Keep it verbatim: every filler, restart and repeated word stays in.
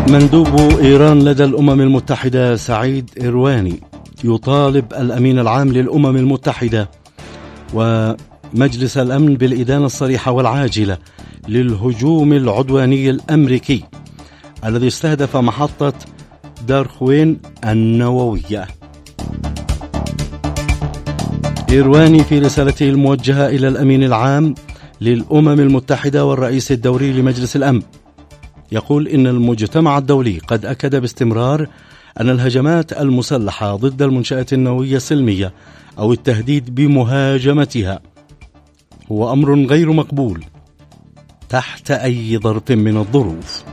مندوب إيران لدى الأمم المتحدة سعيد إرواني يطالب الأمين العام للأمم المتحدة ومجلس الأمن بالإدانة الصريحة والعاجلة للهجوم العدواني الأمريكي الذي استهدف محطة دارخوين النووية. إرواني في رسالته الموجهة إلى الأمين العام للأمم المتحدة والرئيس الدوري لمجلس الأمن يقول إن المجتمع الدولي قد أكد باستمرار أن الهجمات المسلحة ضد المنشآت النووية السلمية أو التهديد بمهاجمتها هو أمر غير مقبول تحت أي ظرف من الظروف.